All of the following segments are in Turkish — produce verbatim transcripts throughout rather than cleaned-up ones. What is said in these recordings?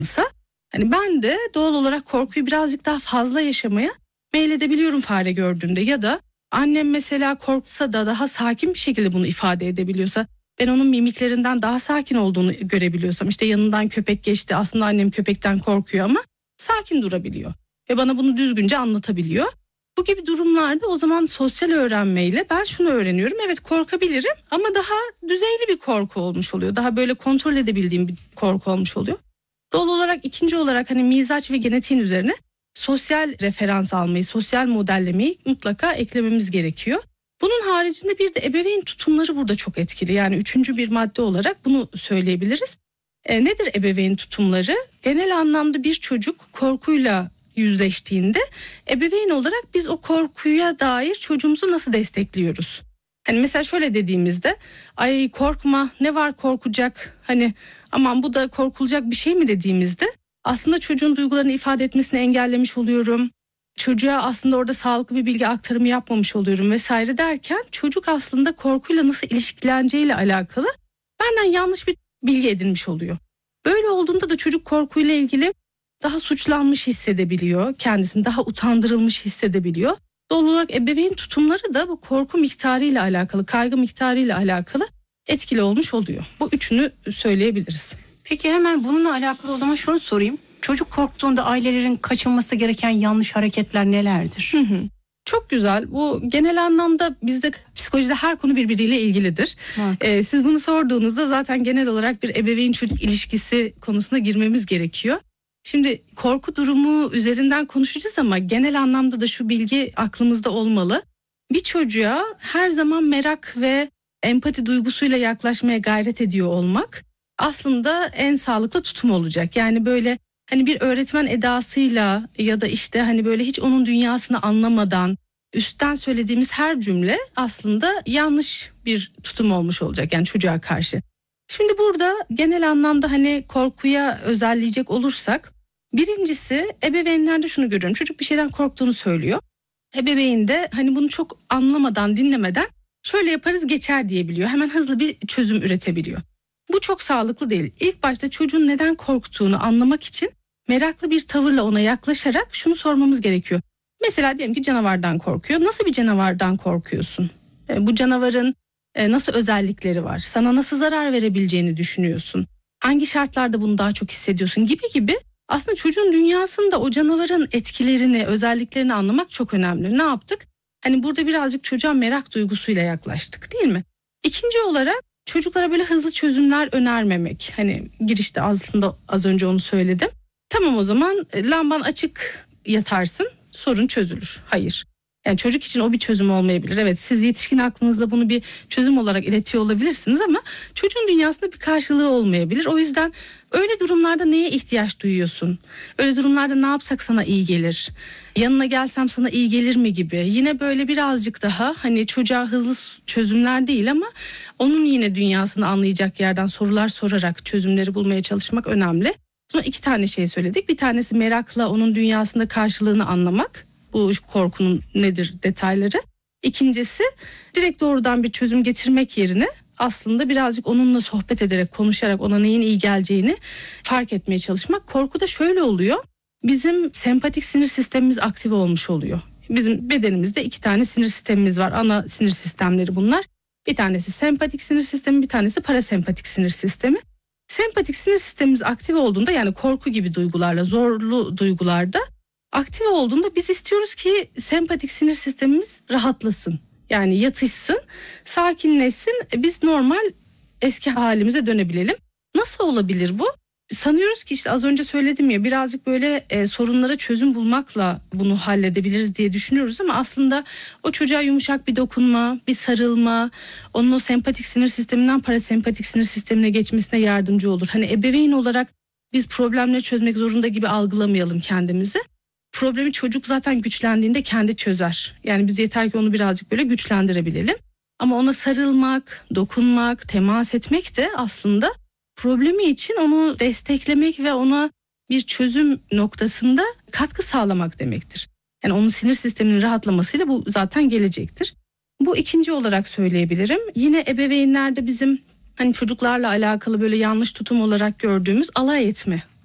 Hani ben de doğal olarak korkuyu birazcık daha fazla yaşamaya meyledebiliyorum fare gördüğümde. Ya da annem mesela korksa da daha sakin bir şekilde bunu ifade edebiliyorsa, ben onun mimiklerinden daha sakin olduğunu görebiliyorsam, işte yanından köpek geçti, aslında annem köpekten korkuyor ama sakin durabiliyor ve bana bunu düzgünce anlatabiliyor. Bu gibi durumlarda o zaman sosyal öğrenmeyle ben şunu öğreniyorum: evet, korkabilirim ama daha düzeyli bir korku olmuş oluyor. Daha böyle kontrol edebildiğim bir korku olmuş oluyor. Doğal olarak ikinci olarak hani mizaç ve genetiğin üzerine sosyal referans almayı, sosyal modellemeyi mutlaka eklememiz gerekiyor. Bunun haricinde bir de ebeveyn tutumları burada çok etkili. Yani üçüncü bir madde olarak bunu söyleyebiliriz. E, nedir ebeveyn tutumları? Genel anlamda bir çocuk korkuyla yüzleştiğinde ebeveyn olarak biz o korkuya dair çocuğumuzu nasıl destekliyoruz? Hani mesela şöyle dediğimizde, ay korkma, ne var korkacak, hani aman bu da korkulacak bir şey mi dediğimizde aslında çocuğun duygularını ifade etmesini engellemiş oluyorum. Çocuğa aslında orada sağlıklı bir bilgi aktarımı yapmamış oluyorum vesaire derken çocuk aslında korkuyla nasıl ilişkileneceğiyle alakalı benden yanlış bir bilgi edinmiş oluyor. Böyle olduğunda da çocuk korkuyla ilgili daha suçlanmış hissedebiliyor, kendisini daha utandırılmış hissedebiliyor. Doğal olarak ebeveyn tutumları da bu korku miktarıyla alakalı, kaygı miktarıyla alakalı etkili olmuş oluyor. Bu üçünü söyleyebiliriz. Peki hemen bununla alakalı o zaman şunu sorayım. Çocuk korktuğunda ailelerin kaçınması gereken yanlış hareketler nelerdir? Hı hı. Çok güzel. Bu genel anlamda bizde psikolojide her konu birbiriyle ilgilidir. Ee, siz bunu sorduğunuzda zaten genel olarak bir ebeveyn çocuk ilişkisi konusuna girmemiz gerekiyor. Şimdi korku durumu üzerinden konuşacağız ama genel anlamda da şu bilgi aklımızda olmalı. Bir çocuğa her zaman merak ve empati duygusuyla yaklaşmaya gayret ediyor olmak aslında en sağlıklı tutum olacak. Yani böyle hani bir öğretmen edasıyla ya da işte hani böyle hiç onun dünyasını anlamadan üstten söylediğimiz her cümle aslında yanlış bir tutum olmuş olacak yani çocuğa karşı. Şimdi burada genel anlamda hani korkuya özelleyecek olursak, birincisi ebeveynlerde şunu görüyorum: çocuk bir şeyden korktuğunu söylüyor. Ebeveyn de hani bunu çok anlamadan, dinlemeden şöyle yaparız geçer diyebiliyor. Hemen hızlı bir çözüm üretebiliyor. Bu çok sağlıklı değil. İlk başta çocuğun neden korktuğunu anlamak için meraklı bir tavırla ona yaklaşarak şunu sormamız gerekiyor. Mesela diyelim ki canavardan korkuyor. Nasıl bir canavardan korkuyorsun? E, bu canavarın e, nasıl özellikleri var? Sana nasıl zarar verebileceğini düşünüyorsun? Hangi şartlarda bunu daha çok hissediyorsun? Gibi gibi. Aslında çocuğun dünyasında o canavarın etkilerini, özelliklerini anlamak çok önemli. Ne yaptık? Hani burada birazcık çocuğa merak duygusuyla yaklaştık, değil mi? İkinci olarak çocuklara böyle hızlı çözümler önermemek. Hani girişte aslında az önce onu söyledim. Tamam, o zaman lamban açık yatarsın, sorun çözülür. Hayır. Yani çocuk için o bir çözüm olmayabilir. Evet, siz yetişkin aklınızda bunu bir çözüm olarak iletiyor olabilirsiniz ama çocuğun dünyasında bir karşılığı olmayabilir. O yüzden öyle durumlarda neye ihtiyaç duyuyorsun? Öyle durumlarda ne yapsak sana iyi gelir? Yanına gelsem sana iyi gelir mi gibi. Yine böyle birazcık daha hani çocuğa hızlı çözümler değil ama onun yine dünyasını anlayacak yerden sorular sorarak çözümleri bulmaya çalışmak önemli. Sonra iki tane şey söyledik. Bir tanesi merakla onun dünyasında karşılığını anlamak. Bu korkunun nedir detayları. İkincisi direkt doğrudan bir çözüm getirmek yerine aslında birazcık onunla sohbet ederek, konuşarak ona neyin iyi geleceğini fark etmeye çalışmak. Korku da şöyle oluyor: bizim sempatik sinir sistemimiz aktive olmuş oluyor. Bizim bedenimizde iki tane sinir sistemimiz var. Ana sinir sistemleri bunlar. Bir tanesi sempatik sinir sistemi, bir tanesi parasempatik sinir sistemi. Sempatik sinir sistemimiz aktive olduğunda, yani korku gibi duygularla, zorlu duygularda aktive olduğunda biz istiyoruz ki sempatik sinir sistemimiz rahatlasın. Yani yatışsın, sakinleşsin, biz normal eski halimize dönebilelim. Nasıl olabilir bu? Sanıyoruz ki işte az önce söyledim ya, birazcık böyle e, sorunlara çözüm bulmakla bunu halledebiliriz diye düşünüyoruz ama aslında o çocuğa yumuşak bir dokunma, bir sarılma, onun o sempatik sinir sisteminden parasempatik sinir sistemine geçmesine yardımcı olur. Hani ebeveyn olarak biz problemleri çözmek zorunda gibi algılamayalım kendimizi. Problemi çocuk zaten güçlendiğinde kendi çözer. Yani biz yeter ki onu birazcık böyle güçlendirebilelim. Ama ona sarılmak, dokunmak, temas etmek de aslında problemi için onu desteklemek ve ona bir çözüm noktasında katkı sağlamak demektir. Yani onun sinir sisteminin rahatlamasıyla bu zaten gelecektir. Bu ikinci olarak söyleyebilirim. Yine ebeveynlerde bizim hani çocuklarla alakalı böyle yanlış tutum olarak gördüğümüz alay etme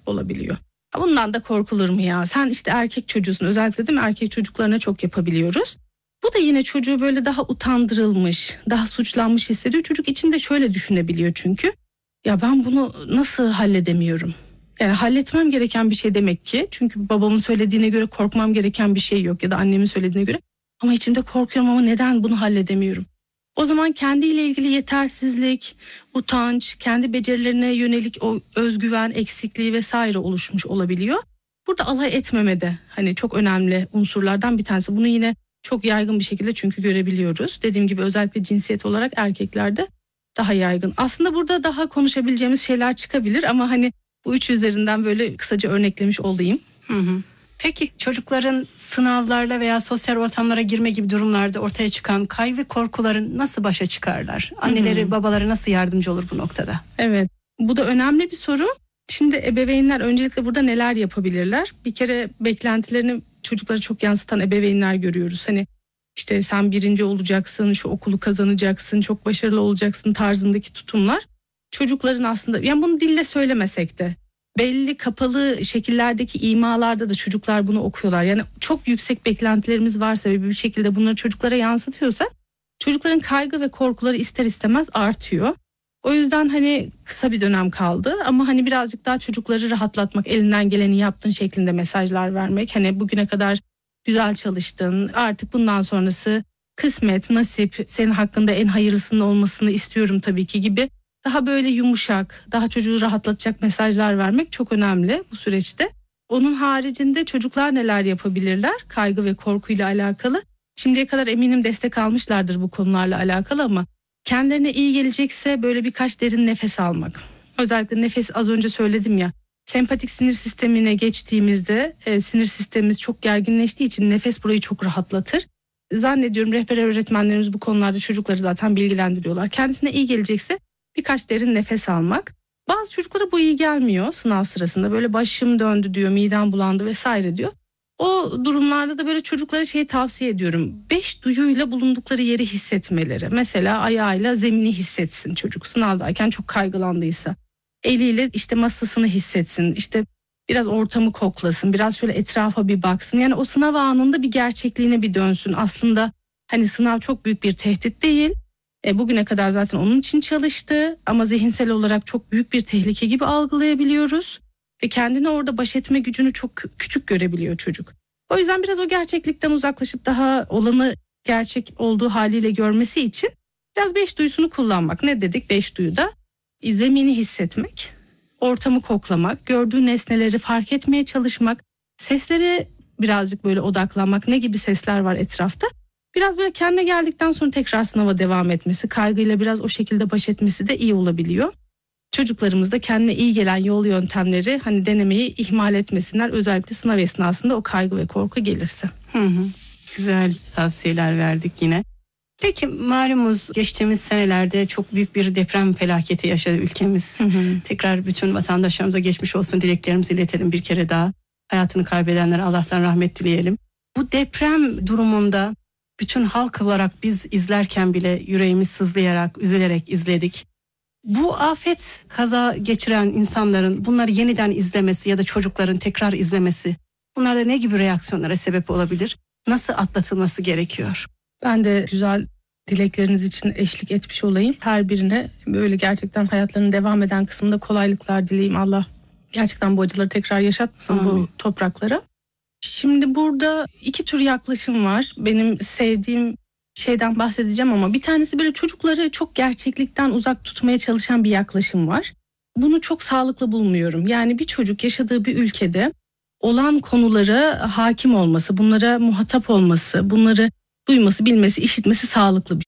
olabiliyor. Bundan da korkulur mu ya? Sen işte erkek çocuğusun, özellikle değil mi? Erkek çocuklarına çok yapabiliyoruz. Bu da yine çocuğu böyle daha utandırılmış, daha suçlanmış hissediyor. Çocuk içinde şöyle düşünebiliyor çünkü. Ya ben bunu nasıl halledemiyorum? Yani halletmem gereken bir şey demek ki. Çünkü babamın söylediğine göre korkmam gereken bir şey yok ya da annemin söylediğine göre. Ama içimde korkuyorum ama neden bunu halledemiyorum? O zaman kendiyle ilgili yetersizlik, utanç, kendi becerilerine yönelik o özgüven eksikliği vesaire oluşmuş olabiliyor. Burada alay etmeme de hani çok önemli unsurlardan bir tanesi. Bunu yine çok yaygın bir şekilde çünkü görebiliyoruz. Dediğim gibi özellikle cinsiyet olarak erkeklerde daha yaygın. Aslında burada daha konuşabileceğimiz şeyler çıkabilir ama hani bu üç üzerinden böyle kısaca örneklemiş olayım. Hı hı. Peki çocukların sınavlarla veya sosyal ortamlara girme gibi durumlarda ortaya çıkan kaygı ve korkuların nasıl başa çıkarlar? Anneleri, hı hı. babaları nasıl yardımcı olur bu noktada? Evet, bu da önemli bir soru. Şimdi ebeveynler öncelikle burada neler yapabilirler? Bir kere beklentilerini çocuklara çok yansıtan ebeveynler görüyoruz. Hani işte sen birinci olacaksın, şu okulu kazanacaksın, çok başarılı olacaksın tarzındaki tutumlar. Çocukların aslında, yani bunu dille söylemesek de belli kapalı şekillerdeki imalarda da çocuklar bunu okuyorlar. Yani çok yüksek beklentilerimiz varsa ve bir şekilde bunları çocuklara yansıtıyorsak çocukların kaygı ve korkuları ister istemez artıyor. O yüzden hani kısa bir dönem kaldı ama hani birazcık daha çocukları rahatlatmak, elinden geleni yaptığın şeklinde mesajlar vermek. Hani bugüne kadar güzel çalıştın, artık bundan sonrası kısmet, nasip, senin hakkında en hayırlısının olmasını istiyorum tabii ki gibi daha böyle yumuşak, daha çocuğu rahatlatacak mesajlar vermek çok önemli bu süreçte. Onun haricinde çocuklar neler yapabilirler kaygı ve korkuyla alakalı? Şimdiye kadar eminim destek almışlardır bu konularla alakalı ama kendilerine iyi gelecekse böyle birkaç derin nefes almak. Özellikle nefes, az önce söyledim ya, sempatik sinir sistemine geçtiğimizde e, sinir sistemimiz çok gerginleştiği için nefes burayı çok rahatlatır. Zannediyorum rehber öğretmenlerimiz bu konularda çocukları zaten bilgilendiriyorlar. Kendisine iyi gelecekse birkaç derin nefes almak. Bazı çocuklara bu iyi gelmiyor sınav sırasında. Böyle başım döndü diyor, midem bulandı vesaire diyor. O durumlarda da böyle çocuklara şeyi tavsiye ediyorum. Beş duyuyla bulundukları yeri hissetmeleri. Mesela ayağıyla zemini hissetsin çocuk sınavdayken çok kaygılandıysa. Eliyle işte masasını hissetsin. İşte biraz ortamı koklasın. Biraz şöyle etrafa bir baksın. Yani o sınav anında bir gerçekliğine bir dönsün. Aslında hani sınav çok büyük bir tehdit değil. E, bugüne kadar zaten onun için çalıştı ama zihinsel olarak çok büyük bir tehlike gibi algılayabiliyoruz ve kendini orada baş etme gücünü çok küçük görebiliyor çocuk. O yüzden biraz o gerçeklikten uzaklaşıp daha olanı gerçek olduğu haliyle görmesi için biraz beş duyusunu kullanmak. Ne dedik beş duyuda? E, zemini hissetmek, ortamı koklamak, gördüğü nesneleri fark etmeye çalışmak, seslere birazcık böyle odaklanmak, ne gibi sesler var etrafta. Biraz böyle kendine geldikten sonra tekrar sınava devam etmesi, kaygıyla biraz o şekilde baş etmesi de iyi olabiliyor. Çocuklarımız da kendine iyi gelen yol yöntemleri hani denemeyi ihmal etmesinler. Özellikle sınav esnasında o kaygı ve korku gelirse. Hı hı. Güzel tavsiyeler verdik yine. Peki malumuz geçtiğimiz senelerde çok büyük bir deprem felaketi yaşadı ülkemiz. Hı hı. Tekrar bütün vatandaşlarımıza geçmiş olsun dileklerimizi iletelim bir kere daha. Hayatını kaybedenlere Allah'tan rahmet dileyelim. Bu deprem durumunda bütün halk olarak biz izlerken bile yüreğimiz sızlayarak, üzülerek izledik. Bu afet kaza geçiren insanların bunları yeniden izlemesi ya da çocukların tekrar izlemesi, bunlarda ne gibi reaksiyonlara sebep olabilir? Nasıl atlatılması gerekiyor? Ben de güzel dilekleriniz için eşlik etmiş olayım. Her birine böyle gerçekten hayatlarının devam eden kısmında kolaylıklar dileyim. Allah gerçekten bu acıları tekrar yaşatmasın Amin. Bu topraklara. Şimdi burada iki tür yaklaşım var. Benim sevdiğim şeyden bahsedeceğim ama bir tanesi böyle çocukları çok gerçeklikten uzak tutmaya çalışan bir yaklaşım var. Bunu çok sağlıklı bulmuyorum. Yani bir çocuk yaşadığı bir ülkede olan konulara hakim olması, bunlara muhatap olması, bunları duyması, bilmesi, işitmesi sağlıklı bir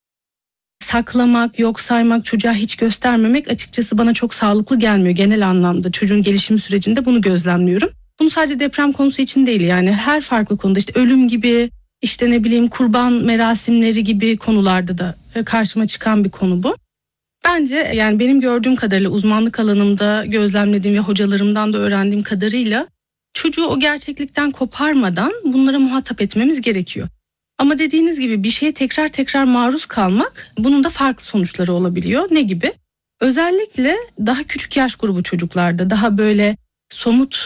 şey. Saklamak, yok saymak, çocuğa hiç göstermemek açıkçası bana çok sağlıklı gelmiyor genel anlamda. Çocuğun gelişim sürecinde bunu gözlemliyorum. Bunu sadece deprem konusu için değil, yani her farklı konuda, işte ölüm gibi, işte ne bileyim kurban merasimleri gibi konularda da karşıma çıkan bir konu bu. Bence yani benim gördüğüm kadarıyla, uzmanlık alanımda gözlemlediğim ve hocalarımdan da öğrendiğim kadarıyla çocuğu o gerçeklikten koparmadan bunlara muhatap etmemiz gerekiyor. Ama dediğiniz gibi bir şeye tekrar tekrar maruz kalmak, bunun da farklı sonuçları olabiliyor. Ne gibi? Özellikle daha küçük yaş grubu çocuklarda, daha böyle somut